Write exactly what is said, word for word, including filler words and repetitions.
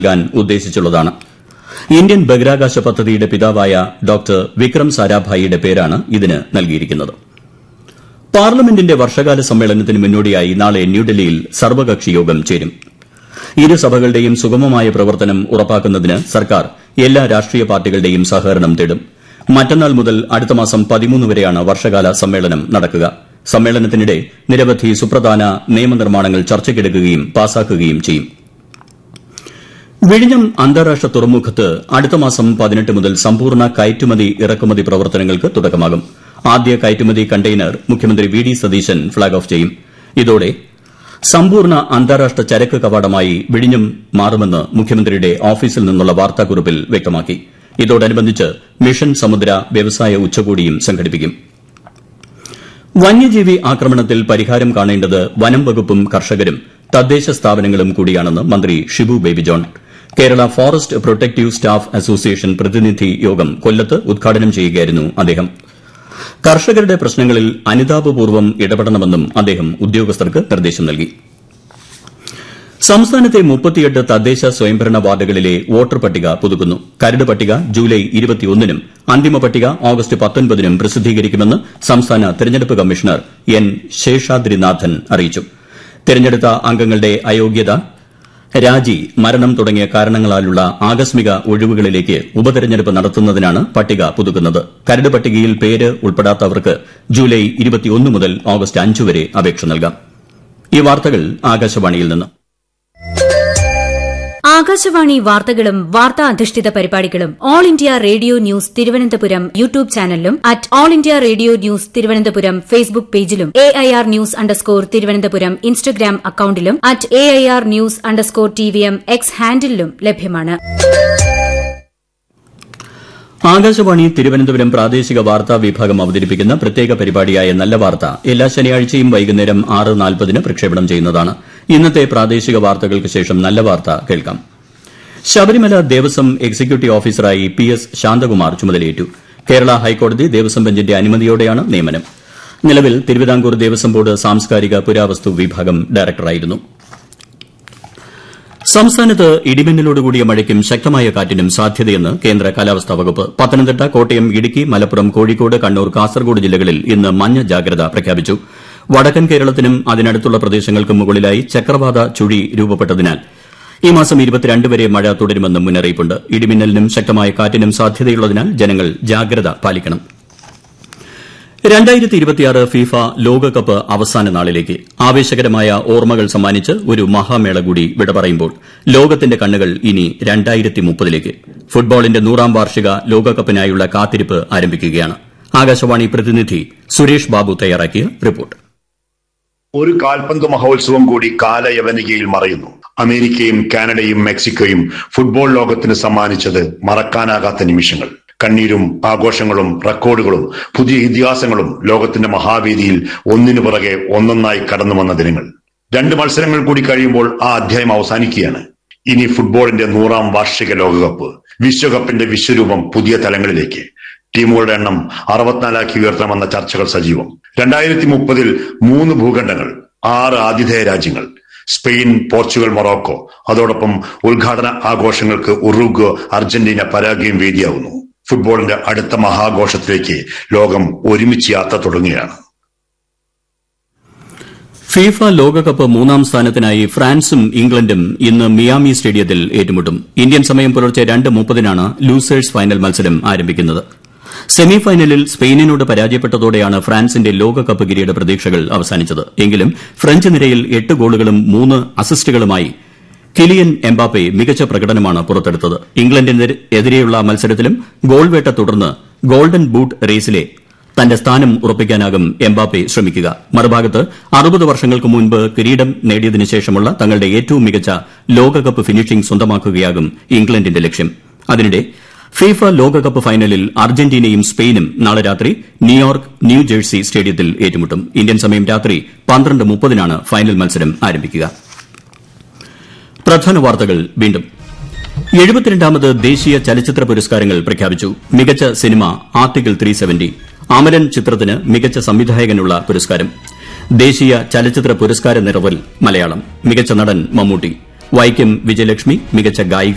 നൽകാൻ ഉദ്ദേശിച്ചുള്ളതാണ്. ഇന്ത്യൻ ബഹിരാകാശ പദ്ധതിയുടെ പിതാവായ ഡോക്ടർ വിക്രം സാരാഭായിയുടെ പേരാണ് ഇതിന് നൽകിയിരിക്കുന്നത്. പാർലമെന്റിന്റെ വർഷകാല സമ്മേളനത്തിന് മുന്നോടിയായി നാളെ ന്യൂഡൽഹിയിൽ സർവകക്ഷി യോഗം ചേരും. ഇരു സഭകളുടെയും സുഗമമായ പ്രവർത്തനം ഉറപ്പാക്കുന്നതിന് സർക്കാർ എല്ലാ രാഷ്ട്രീയ പാർട്ടികളുടെയും സഹകരണം തേടും. മറ്റന്നാൾ മുതൽ അടുത്ത മാസം പതിമൂന്ന് വരെയാണ് വർഷകാല സമ്മേളനം നടക്കുക. സമ്മേളനത്തിനിടെ നിരവധി സുപ്രധാന നിയമനിർമ്മാണങ്ങൾ ചർച്ചയ്ക്കെടുക്കുകയും പാസാക്കുകയും ചെയ്യും. വിഴിഞ്ഞം അന്താരാഷ്ട്ര തുറമുഖത്ത് അടുത്ത മാസം പതിനെട്ട് മുതൽ സമ്പൂർണ്ണ കയറ്റുമതി ഇറക്കുമതി പ്രവർത്തനങ്ങൾക്ക് തുടക്കമാകും. ആദ്യ കയറ്റുമതി കണ്ടെയ്നർ മുഖ്യമന്ത്രി V D Satheesan flag off ചെയ്യും. ഇതോടെ സമ്പൂർണ്ണ അന്താരാഷ്ട്ര ചരക്ക് കവാടമായി വിഴിഞ്ഞം മാറുമെന്ന് മുഖ്യമന്ത്രിയുടെ ഓഫീസിൽ നിന്നുള്ള വാർത്താക്കുറിപ്പിൽ വ്യക്തമാക്കി. ഇതോടനുബന്ധിച്ച് മിഷൻ സമുദ്ര വ്യവസായ ഉച്ചകോടിയും സംഘടിപ്പിക്കും. വന്യജീവി ആക്രമണത്തിൽ പരിഹാരം കാണേണ്ടത് വനം വകുപ്പും കർഷകരും തദ്ദേശ സ്ഥാപനങ്ങളും കൂടിയാണെന്ന് മന്ത്രി Shibu baby John. Kerala forest protective staff association പ്രതിനിധി യോഗം കൊല്ലത്ത് ഉദ്ഘാടനം ചെയ്യുകയായിരുന്നു അദ്ദേഹം. കർഷകരുടെ പ്രശ്നങ്ങളിൽ അനുതാപപൂർവ്വം ഇടപെടണമെന്നും അദ്ദേഹം ഉദ്യോഗസ്ഥർക്ക് നിർദ്ദേശം നൽകി. സംസ്ഥാനത്തെ മുപ്പത്തിയെട്ട് തദ്ദേശ സ്വയംഭരണ വാർഡുകളിലെ വോട്ടർ പട്ടിക പുതുക്കുന്നു. കരട് പട്ടിക ജൂലൈ ഇരുപത്തിയൊന്നിനും അന്തിമ പട്ടിക ഓഗസ്റ്റ് പത്തൊൻപതിനും പ്രസിദ്ധീകരിക്കുമെന്ന് സംസ്ഥാന തെരഞ്ഞെടുപ്പ് കമ്മീഷണർ എൻ ശേഷാദ്രിനാഥൻ അറിയിച്ചു. തെരഞ്ഞെടുത്ത അംഗങ്ങളുടെ അയോഗ്യത, രാജി, മരണം തുടങ്ങിയ കാരണങ്ങളാലുള്ള ആകസ്മിക ഒഴിവുകളിലേക്ക് ഉപതെരഞ്ഞെടുപ്പ് നടത്തുന്നതിനാണ് പട്ടിക പുതുക്കുന്നത്. കരട് പട്ടികയിൽ പേര് ഉൾപ്പെടാത്തവർക്ക് ജൂലൈ ഇരുപത്തിയൊന്ന് മുതൽ ഓഗസ്റ്റ് അഞ്ച് വരെ അപേക്ഷ നൽകാം. ഈ വാർത്തകൾ ആകാശവാണിയിൽ നിന്ന്. ആകാശവാണി വാർത്തകളും വാർത്താ അധിഷ്ഠിത പരിപാടികളും all India radio news Thiruvananthapuram YouTube ചാനലിലും at all India radio news Thiruvananthapuram Facebook പേജിലും A I R news underscore Thiruvananthapuram Instagram അക്കൌണ്ടിലും at A I R news underscore T V M X ഹാൻഡിലും ലഭ്യമാണ്. ആകാശവാണി തിരുവനന്തപുരം പ്രാദേശിക വാർത്താ വിഭാഗം അവതരിപ്പിക്കുന്ന പ്രത്യേക പരിപാടിയായ നല്ല വാർത്ത എല്ലാ ശനിയാഴ്ചയും വൈകുന്നേരം ആറ് നാൽപ്പതിന് പ്രക്ഷേപണം ചെയ്യുന്നതാണ്. ഇന്നത്തെ പ്രാദേശിക വാർത്തകൾക്ക് ശേഷം നല്ല വാർത്ത കേൾക്കാം. ശബരിമല ദേവസ്വം എക്സിക്യൂട്ടീവ് ഓഫീസറായി പി എസ് ശാന്തകുമാർ ചുമതലയേറ്റു. കേരള ഹൈക്കോടതി ദേവസ്വം ബെഞ്ചിന്റെ അനുമതിയോടെയാണ് നിയമനം. നിലവിൽ തിരുവിതാംകൂർ ദേവസ്വം ബോർഡ് സാംസ്കാരിക പുരാവസ്തു വിഭാഗം ഡയറക്ടറായിരുന്നു. സംസ്ഥാനത്ത് ഇടിമിന്നലോടുകൂടിയ മഴയ്ക്കും ശക്തമായ കാറ്റിനും സാധ്യതയെന്ന് കേന്ദ്ര കാലാവസ്ഥാ വകുപ്പ്. പത്തനംതിട്ട, കോട്ടയം, ഇടുക്കി, മലപ്പുറം, കോഴിക്കോട്, കണ്ണൂർ, കാസർഗോഡ് ജില്ലകളിൽ ഇന്ന് മഞ്ഞ ജാഗ്രത പ്രഖ്യാപിച്ചു. വടക്കൻ കേരളത്തിനും അതിനടുത്തുള്ള പ്രദേശങ്ങൾക്കും മുകളിലായി ചക്രവാത ചുഴി രൂപപ്പെട്ടതിനാൽ ഈ മാസം ഇരുപത്തിരണ്ട് വരെ മഴ തുടരുമെന്നും മുന്നറിയിപ്പുണ്ട്. ഇടിമിന്നലിനും ശക്തമായ കാറ്റിനും സാധ്യതയുള്ളതിനാൽ ജനങ്ങൾ ജാഗ്രത പാലിക്കണം. രണ്ടായിരത്തി ഇരുപത്തിയാറ് ഫിഫ ലോകകപ്പ് അവസാന നാളിലേക്ക് ആവേശകരമായ ഓർമ്മകൾ സമ്മാനിച്ച് ഒരു മഹാമേള കൂടി വിട പറയുമ്പോൾ ലോകത്തിന്റെ കണ്ണുകൾ ഇനി രണ്ടായിരത്തി മുപ്പതിലേക്ക്. ഫുട്ബോളിന്റെ നൂറാം വാർഷിക ലോകകപ്പിനായുള്ള കാത്തിരിപ്പ് ആരംഭിക്കുകയാണ്. ആകാശവാണി പ്രതിനിധി സുരേഷ് ബാബു തയ്യാറാക്കിയ റിപ്പോർട്ട്. ഒരു കാൽപന്ത് മഹോത്സവം കൂടി കാലയവനികയിൽ മറയുന്നു. അമേരിക്കയും കാനഡയും മെക്സിക്കോയും ഫുട്ബോൾ ലോകത്തിന് സമ്മാനിച്ചത് മറക്കാനാകാത്ത നിമിഷങ്ങൾ. കണ്ണീരും ആഘോഷങ്ങളും റെക്കോർഡുകളും പുതിയ ഇതിഹാസങ്ങളും ലോകത്തിന്റെ മഹാവേദിയിൽ ഒന്നിനു പുറകെ ഒന്നൊന്നായി കടന്നു വന്ന ദിനങ്ങൾ. രണ്ട് മത്സരങ്ങൾ കൂടി കഴിയുമ്പോൾ ആ അധ്യായം അവസാനിക്കുകയാണ്. ഇനി ഫുട്ബോളിന്റെ നൂറാം വാർഷിക ലോകകപ്പ്, വിശ്വകപ്പിന്റെ വിശ്വരൂപം പുതിയ തലങ്ങളിലേക്ക്. ടീമുകളുടെ എണ്ണം അറുപത്തിനാലാക്കി ഉയർത്തണമെന്ന ചർച്ചകൾ സജീവം. രണ്ടായിരത്തി മുപ്പതിൽ മൂന്ന് ഭൂഖണ്ഡങ്ങൾ, ആറ് ആതിഥേയ രാജ്യങ്ങൾ, സ്പെയിൻ, പോർച്ചുഗൽ, മൊറോക്കോ. അതോടൊപ്പം ഉദ്ഘാടന ആഘോഷങ്ങൾക്ക് ഉറുഗ്വ, അർജന്റീന, പരാഗ്വയും വേദിയാവുന്നു. ഫുട്ബോളിന്റെ അടുത്ത മഹാഘോഷത്തിലേക്ക് ലോകം ഒരുമിച്ച് യാത്ര തുടങ്ങുകയാണ്. ഫിഫ ലോകകപ്പ് മൂന്നാം സ്ഥാനത്തിനായി ഫ്രാൻസും ഇംഗ്ലണ്ടും ഇന്ന് മിയാമി സ്റ്റേഡിയത്തിൽ ഏറ്റുമുട്ടും. ഇന്ത്യൻ സമയം പുലർച്ചെ രണ്ട് മുപ്പതിനാണ് ലൂസേഴ്സ് ഫൈനൽ മത്സരം ആരംഭിക്കുന്നത്. സെമിഫൈനലിൽ സ്പെയിനിനോട് പരാജയപ്പെട്ടതോടെയാണ് ഫ്രാൻസിന്റെ ലോകകപ്പ് കിരീട പ്രതീക്ഷകൾ അവസാനിച്ചത്. എങ്കിലും ഫ്രഞ്ച് നിരയിൽ എട്ട് ഗോളുകളും മൂന്ന് അസിസ്റ്റുകളുമായി കിലിയൻ എംബാപ്പെ മികച്ച പ്രകടനമാണ് പുറത്തെടുത്തത്. ഇംഗ്ലണ്ടിനെതിരെയുള്ള മത്സരത്തിലും ഗോൾവേട്ട തുടർന്ന് ഗോൾഡൻ ബൂട്ട് റേസിലെ തന്റെ സ്ഥാനം ഉറപ്പിക്കാനാകും എംബാപ്പെ ശ്രമിക്കുക. മറുഭാഗത്ത് അറുപത് വർഷങ്ങൾക്ക് മുൻപ് കിരീടം നേടിയതിനു ശേഷമുള്ള തങ്ങളുടെ ഏറ്റവും മികച്ച ലോകകപ്പ് ഫിനിഷിംഗ് സ്വന്തമാക്കുകയാകും ഇംഗ്ലണ്ടിന്റെ ലക്ഷ്യം. അതിനിടെ ഫിഫ ലോകകപ്പ് ഫൈനലിൽ അർജന്റീനയും സ്പെയിനും നാളെ രാത്രി ന്യൂയോർക്ക് ന്യൂ ജേഴ്സി സ്റ്റേഡിയത്തിൽ ഏറ്റുമുട്ടും. ഇന്ത്യൻ സമയം രാത്രി പന്ത്രണ്ട് മുപ്പതിനാണ് ഫൈനൽ മത്സരം ആരംഭിക്കുക. പ്രധാന വാർത്തകൾ വീണ്ടും. എഴുപത്തിരണ്ടാമത് ദേശീയ ചലച്ചിത്ര പുരസ്കാരങ്ങൾ പ്രഖ്യാപിച്ചു. മികച്ച cinema article three seventy. Amaran ചിത്രത്തിന് മികച്ച സംവിധായകനുള്ള പുരസ്കാരം. ദേശീയ ചലച്ചിത്ര പുരസ്കാര നിറവൽ മലയാളം. മികച്ച നടൻ മമ്മൂട്ടി. വൈക്കം വിജയലക്ഷ്മി മികച്ച ഗായിക